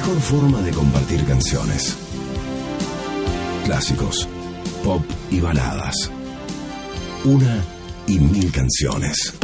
mejor forma de compartir canciones. Clásicos, pop y baladas. Una y mil canciones.